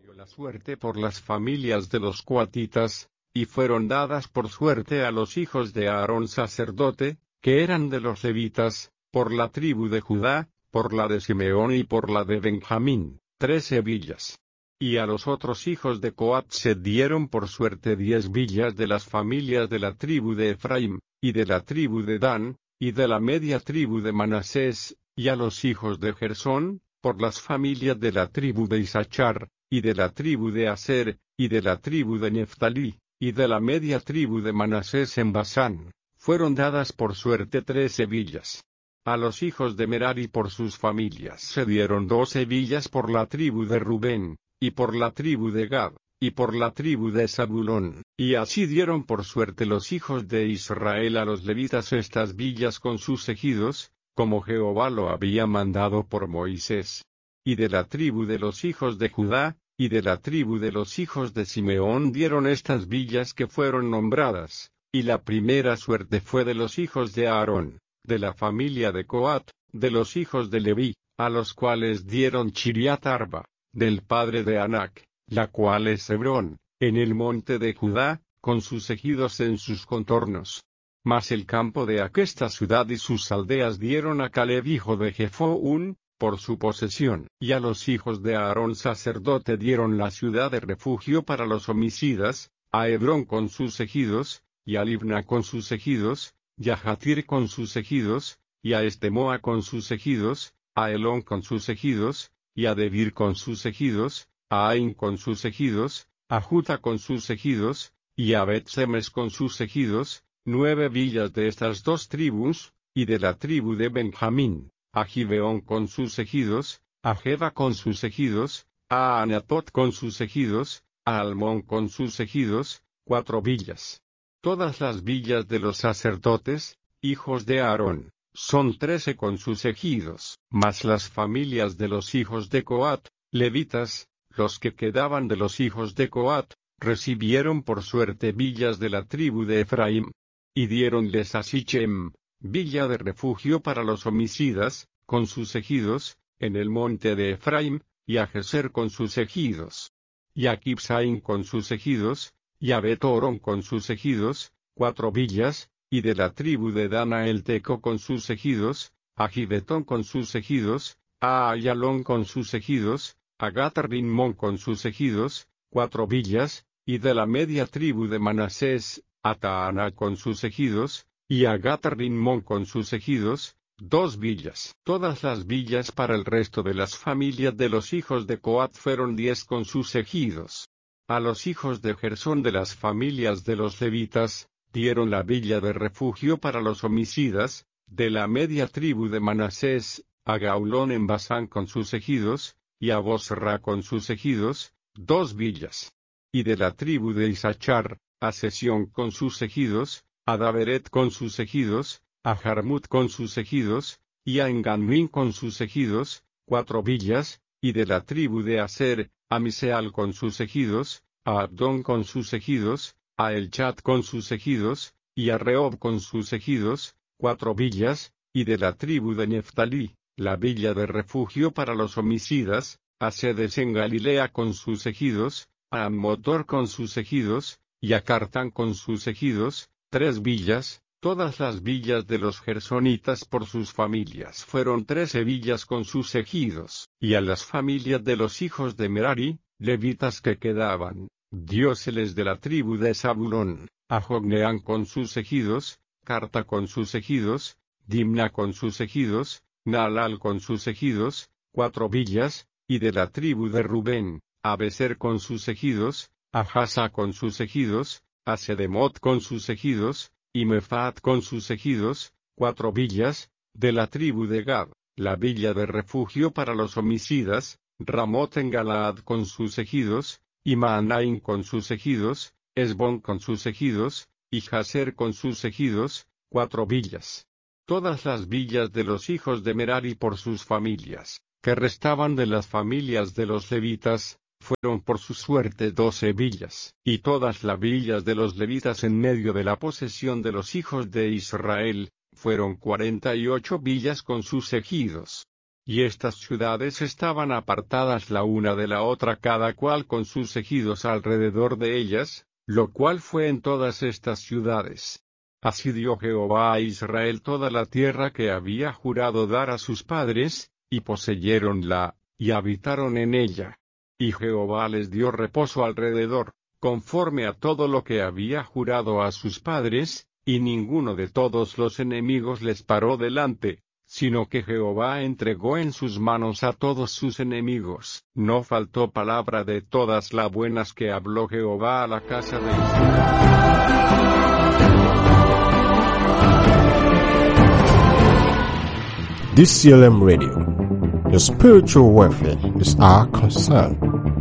la suerte por las familias de los coatitas, y fueron dadas por suerte a los hijos de Aarón sacerdote, que eran de los levitas, por la tribu de Judá, por la de Simeón y por la de Benjamín, 13 villas. Y a los otros hijos de Coat se dieron por suerte 10 villas de las familias de la tribu de Efraín, y de la tribu de Dan, y de la media tribu de Manasés, y a los hijos de Gersón, por las familias de la tribu de Isachar, y de la tribu de Aser, y de la tribu de Neftalí, y de la media tribu de Manasés en Basán, fueron dadas por suerte 13 villas. A los hijos de Merari por sus familias se dieron 12 villas por la tribu de Rubén, y por la tribu de Gad, y por la tribu de Zabulón, y así dieron por suerte los hijos de Israel a los levitas estas villas con sus ejidos, como Jehová lo había mandado por Moisés. Y de la tribu de los hijos de Judá, y de la tribu de los hijos de Simeón dieron estas villas que fueron nombradas, y la primera suerte fue de los hijos de Aarón, de la familia de Coat, de los hijos de Leví, a los cuales dieron Chiriat Arba, del padre de Anac, la cual es Hebrón, en el monte de Judá, con sus ejidos en sus contornos. Mas el campo de aquesta ciudad y sus aldeas dieron a Caleb hijo de Jefoún, por su posesión, y a los hijos de Aarón sacerdote dieron la ciudad de refugio para los homicidas, a Hebrón con sus ejidos, y a Libna con sus ejidos, y a Jatir con sus ejidos, y a Estemoa con sus ejidos, a Elón con sus ejidos, y a Debir con sus ejidos, a Ain con sus ejidos, a Juta con sus ejidos, y a Bet-Semes con sus ejidos, 9 villas de estas dos tribus, y de la tribu de Benjamín, a Gibeón con sus ejidos, a Geba con sus ejidos, a Anatot con sus ejidos, a Almón con sus ejidos, 4 villas. Todas las villas de los sacerdotes, hijos de Aarón, son 13 con sus ejidos, mas las familias de los hijos de Coat, levitas, los que quedaban de los hijos de Coat, recibieron por suerte villas de la tribu de Efraín, y diéronles a Sichem, villa de refugio para los homicidas, con sus ejidos, en el monte de Efraín, y a Geser con sus ejidos, y a Kibsaim con sus ejidos, y a Bet-Horon con sus ejidos, 4 villas, y de la tribu de Dan a El Teco con sus ejidos, a Gibetón con sus ejidos, a Ayalón con sus ejidos, a Gat-Rimón con sus ejidos, 4 villas, y de la media tribu de Manasés, a Taana con sus ejidos, y a Gat-Rimón con sus ejidos, 2 villas. Todas las villas para el resto de las familias de los hijos de Coat fueron 10 con sus ejidos. A los hijos de Gersón de las familias de los levitas, dieron la villa de refugio para los homicidas, de la media tribu de Manasés, a Gaulón en Basán con sus ejidos, y a Bosra con sus ejidos, 2 villas. Y de la tribu de Isachar, a Sesión con sus ejidos, a Daveret con sus ejidos, a Jarmut con sus ejidos, y a Enganmín con sus ejidos, 4 villas, y de la tribu de Aser, a Miseal con sus ejidos, a Abdón con sus ejidos, a Elchat con sus ejidos, y a Rehob con sus ejidos, 4 villas, y de la tribu de Neftalí, la villa de refugio para los homicidas, a Sedes en Galilea con sus ejidos, a Ammotor con sus ejidos, y a Cartán con sus ejidos, 3 villas. Todas las villas de los gersonitas por sus familias fueron 13 villas con sus ejidos, y a las familias de los hijos de Merari, levitas que quedaban, dióseles de la tribu de Zabulón, a Jogneán con sus ejidos, Carta con sus ejidos, Dimna con sus ejidos, Naalal con sus ejidos, 4 villas, y de la tribu de Rubén, a Beser con sus ejidos, a Jasa con sus ejidos, a Sedemot con sus ejidos, y Mefaat con sus ejidos, 4 villas, de la tribu de Gad, la villa de refugio para los homicidas, Ramot en Galaad con sus ejidos, y Maanaim con sus ejidos, Esbón con sus ejidos, y Jaser con sus ejidos, 4 villas. Todas las villas de los hijos de Merari por sus familias, que restaban de las familias de los levitas, fueron por su suerte 12 villas, y todas las villas de los levitas en medio de la posesión de los hijos de Israel, fueron 48 villas con sus ejidos. Y estas ciudades estaban apartadas la una de la otra, cada cual con sus ejidos alrededor de ellas, lo cual fue en todas estas ciudades. Así dio Jehová a Israel toda la tierra que había jurado dar a sus padres, y poseyeronla, y habitaron en ella. Y Jehová les dio reposo alrededor, conforme a todo lo que había jurado a sus padres, y ninguno de todos los enemigos les paró delante, sino que Jehová entregó en sus manos a todos sus enemigos. No faltó palabra de todas las buenas que habló Jehová a la casa de Israel. DCLM Radio. Your spiritual welfare is our concern.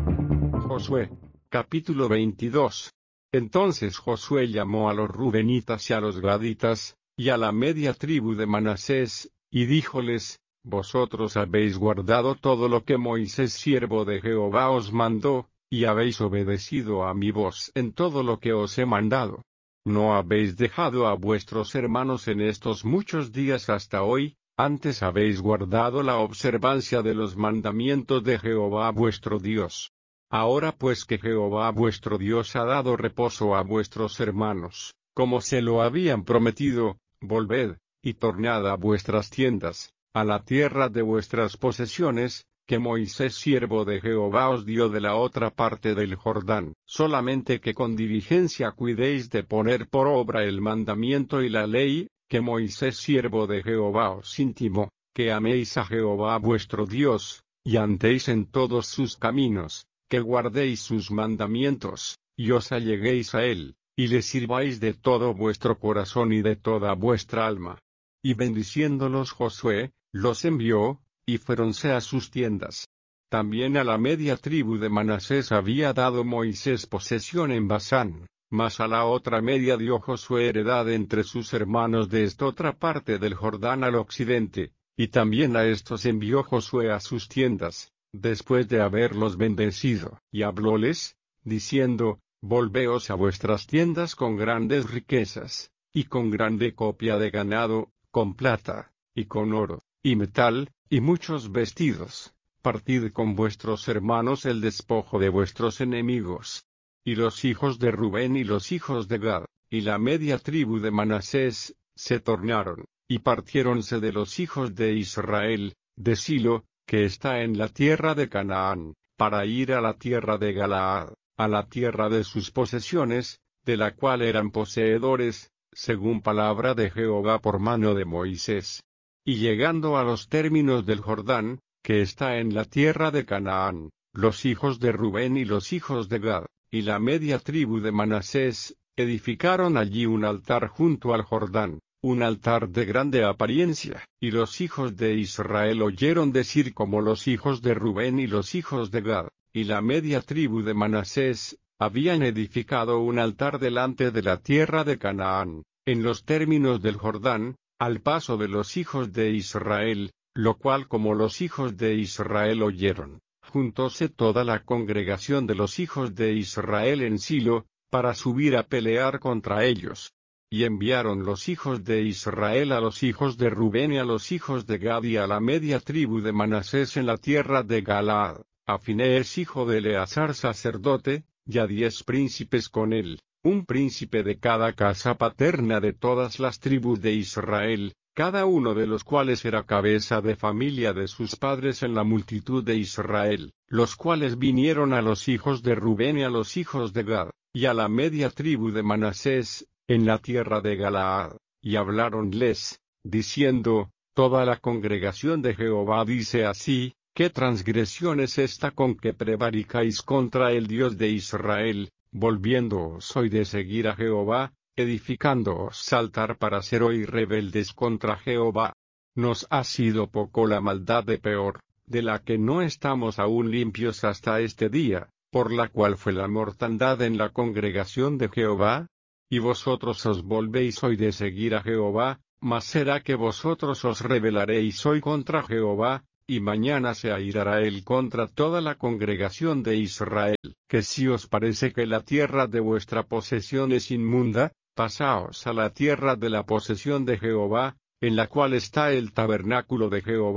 Josué, capítulo 22. Entonces Josué llamó a los rubenitas y a los gaditas, y a la media tribu de Manasés, y díjoles: Vosotros habéis guardado todo lo que Moisés siervo de Jehová os mandó, y habéis obedecido a mi voz en todo lo que os he mandado. No habéis dejado a vuestros hermanos en estos muchos días hasta hoy, antes habéis guardado la observancia de los mandamientos de Jehová vuestro Dios. Ahora pues que Jehová vuestro Dios ha dado reposo a vuestros hermanos, como se lo habían prometido, volved, y tornad a vuestras tiendas, a la tierra de vuestras posesiones, que Moisés siervo de Jehová os dio de la otra parte del Jordán. Solamente que con diligencia cuidéis de poner por obra el mandamiento y la ley, que Moisés siervo de Jehová os intimó, que améis a Jehová vuestro Dios, y andéis en todos sus caminos, que guardéis sus mandamientos, y os alleguéis a él, y le sirváis de todo vuestro corazón y de toda vuestra alma. Y bendiciéndolos Josué, los envió, y fuéronse a sus tiendas. También a la media tribu de Manasés había dado Moisés posesión en Basán, mas a la otra media dio Josué heredad entre sus hermanos de esta otra parte del Jordán al occidente, y también a estos envió Josué a sus tiendas, después de haberlos bendecido. Y hablóles, diciendo: Volveos a vuestras tiendas con grandes riquezas, y con grande copia de ganado, con plata, y con oro, y metal, y muchos vestidos. Partid con vuestros hermanos el despojo de vuestros enemigos. Y los hijos de Rubén y los hijos de Gad, y la media tribu de Manasés, se tornaron, y partiéronse de los hijos de Israel, de Silo, que está en la tierra de Canaán, para ir a la tierra de Galaad, a la tierra de sus posesiones, de la cual eran poseedores, según palabra de Jehová por mano de Moisés. Y llegando a los términos del Jordán, que está en la tierra de Canaán, los hijos de Rubén y los hijos de Gad, y la media tribu de Manasés, edificaron allí un altar junto al Jordán, un altar de grande apariencia. Y los hijos de Israel oyeron decir como los hijos de Rubén y los hijos de Gad, y la media tribu de Manasés, habían edificado un altar delante de la tierra de Canaán, en los términos del Jordán, al paso de los hijos de Israel, lo cual como los hijos de Israel oyeron, juntóse toda la congregación de los hijos de Israel en Silo, para subir a pelear contra ellos. Y enviaron los hijos de Israel a los hijos de Rubén y a los hijos de Gad y a la media tribu de Manasés en la tierra de Galaad, a Finees hijo de Eleazar sacerdote, y a 10 príncipes con él, un príncipe de cada casa paterna de todas las tribus de Israel, cada uno de los cuales era cabeza de familia de sus padres en la multitud de Israel, los cuales vinieron a los hijos de Rubén y a los hijos de Gad, y a la media tribu de Manasés, en la tierra de Galaad, y habláronles, diciendo: Toda la congregación de Jehová dice así: ¿Qué transgresión es esta con que prevaricáis contra el Dios de Israel, volviéndoos hoy de seguir a Jehová, edificándoos altar para ser hoy rebeldes contra Jehová? Nos ha sido poco la maldad de Peor, de la que no estamos aún limpios hasta este día, por la cual fue la mortandad en la congregación de Jehová. Y vosotros os volvéis hoy de seguir a Jehová, mas será que vosotros os rebelaréis hoy contra Jehová, y mañana se airará él contra toda la congregación de Israel. Que si os parece que la tierra de vuestra posesión es inmunda, pasaos a la tierra de la posesión de Jehová, en la cual está el tabernáculo de Jehová,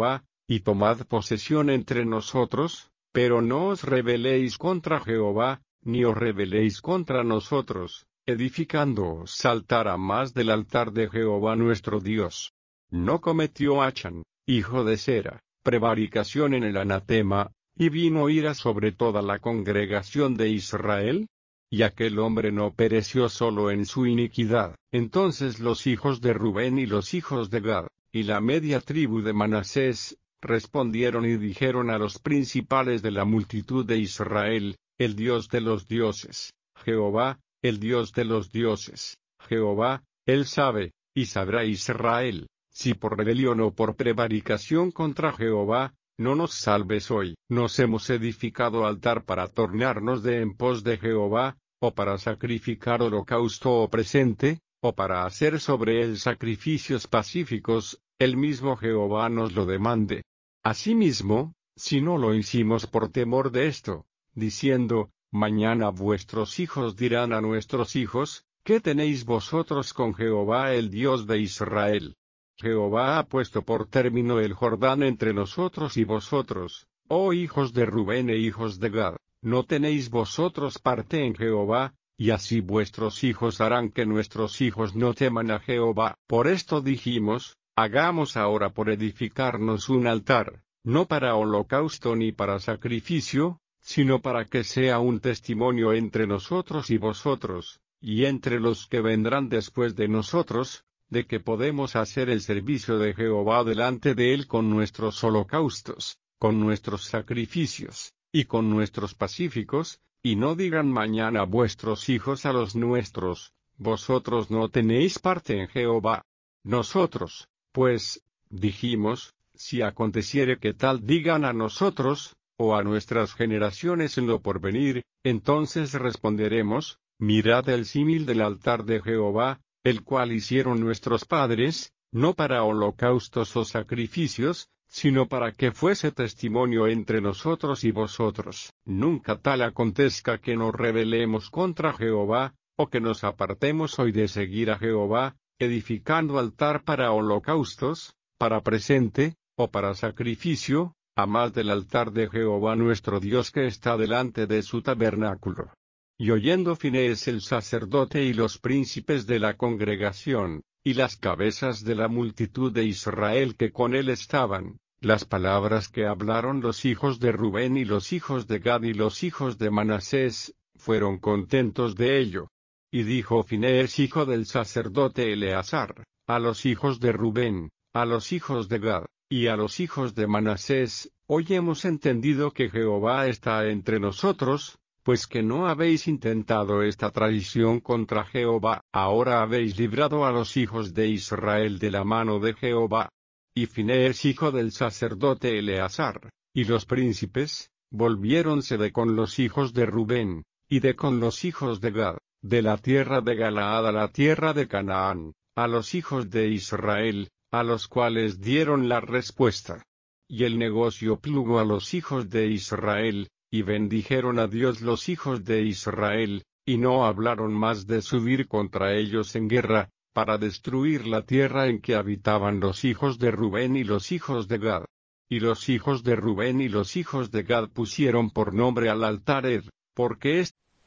y tomad posesión entre nosotros, pero no os rebeléis contra Jehová, ni os rebeléis contra nosotros, edificándoos altar a más del altar de Jehová nuestro Dios. No cometió Achan, hijo de Sera, prevaricación en el anatema, y vino ira sobre toda la congregación de Israel? Y aquel hombre no pereció solo en su iniquidad. Entonces los hijos de Rubén y los hijos de Gad, y la media tribu de Manasés, respondieron y dijeron a los principales de la multitud de Israel: el Dios de los dioses, Jehová, el Dios de los dioses, Jehová, Él sabe, y sabrá Israel, si por rebelión o por prevaricación contra Jehová, no nos salves hoy. Nos hemos edificado altar para tornarnos de en pos de Jehová, o para sacrificar holocausto o presente, o para hacer sobre él sacrificios pacíficos, el mismo Jehová nos lo demande. Asimismo, si no lo hicimos por temor de esto, diciendo: mañana vuestros hijos dirán a nuestros hijos: ¿qué tenéis vosotros con Jehová el Dios de Israel? Jehová ha puesto por término el Jordán entre nosotros y vosotros, oh hijos de Rubén e hijos de Gad, no tenéis vosotros parte en Jehová, y así vuestros hijos harán que nuestros hijos no teman a Jehová. Por esto dijimos: hagamos ahora por edificarnos un altar, no para holocausto ni para sacrificio, sino para que sea un testimonio entre nosotros y vosotros, y entre los que vendrán después de nosotros, de que podemos hacer el servicio de Jehová delante de él con nuestros holocaustos, con nuestros sacrificios, y con nuestros pacíficos, y no digan mañana vuestros hijos a los nuestros: vosotros no tenéis parte en Jehová. Nosotros, pues, dijimos: si aconteciere que tal digan a nosotros, o a nuestras generaciones en lo porvenir, entonces responderemos: mirad el símil del altar de Jehová, el cual hicieron nuestros padres, no para holocaustos o sacrificios, sino para que fuese testimonio entre nosotros y vosotros. Nunca tal acontezca que nos rebelemos contra Jehová, o que nos apartemos hoy de seguir a Jehová, edificando altar para holocaustos, para presente, o para sacrificio, a más del altar de Jehová nuestro Dios que está delante de su tabernáculo. Y oyendo Finees el sacerdote y los príncipes de la congregación, y las cabezas de la multitud de Israel que con él estaban, las palabras que hablaron los hijos de Rubén y los hijos de Gad y los hijos de Manasés, fueron contentos de ello. Y dijo Finees hijo del sacerdote Eleazar, a los hijos de Rubén, a los hijos de Gad, y a los hijos de Manasés: hoy hemos entendido que Jehová está entre nosotros, pues que no habéis intentado esta traición contra Jehová, ahora habéis librado a los hijos de Israel de la mano de Jehová. Y Finees hijo del sacerdote Eleazar, y los príncipes, volviéronse de con los hijos de Rubén, y de con los hijos de Gad, de la tierra de Galaad a la tierra de Canaán, a los hijos de Israel, a los cuales dieron la respuesta. Y el negocio plugo a los hijos de Israel, y bendijeron a Dios los hijos de Israel, y no hablaron más de subir contra ellos en guerra, para destruir la tierra en que habitaban los hijos de Rubén y los hijos de Gad. Y los hijos de Rubén y los hijos de Gad pusieron por nombre al altar porque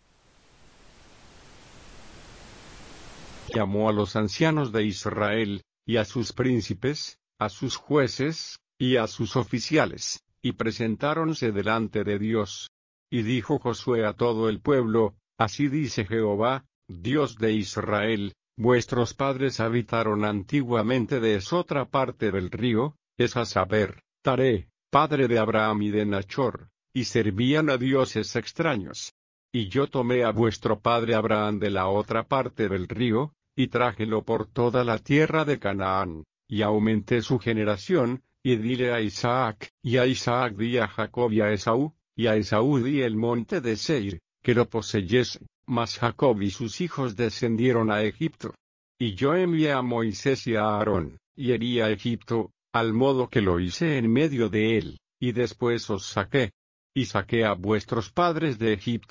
llamó a los ancianos de Israel, y a sus príncipes, a sus jueces, y a sus oficiales, y presentáronse delante de Dios. Y dijo Josué a todo el pueblo: así dice Jehová, Dios de Israel: vuestros padres habitaron antiguamente de esotra parte del río, es a saber, Taré, padre de Abraham y de Nachor, y servían a dioses extraños. Y yo tomé a vuestro padre Abraham de la otra parte del río, y trájelo por toda la tierra de Canaán, y aumenté su generación, y dile a Isaac di a Jacob y a Esaú di el monte de Seir, que lo poseyese. Mas Jacob y sus hijos descendieron a Egipto. Y yo envié a Moisés y a Aarón, y herí a Egipto, al modo que lo hice en medio de él, y después os saqué. Y saqué a vuestros padres de Egipto.